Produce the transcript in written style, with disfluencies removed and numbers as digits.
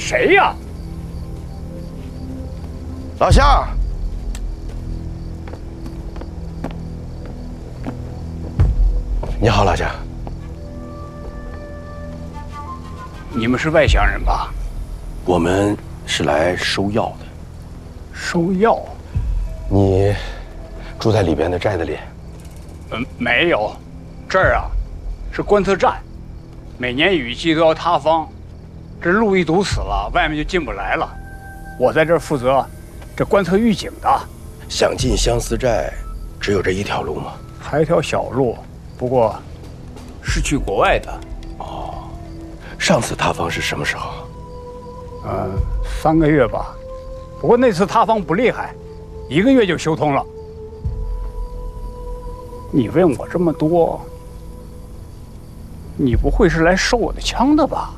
谁呀？ 老乡。你好，老乡。 你们是外乡人吧？ 我们是来收药的。 收药？ 你住在里边的寨子里？ 没有，这儿啊是观测站，每年雨季都要塌方，这路一堵死了，外面就进不来了。我在这儿负责这观测预警的。 想进相思寨，只有这一条路吗？ 还有一条小路，不过是去国外的。 哦，上次塌方是什么时候 ？3个月吧。不过那次塌方不厉害，1个月就修通了。你问我这么多，你不会是来收我的枪的吧？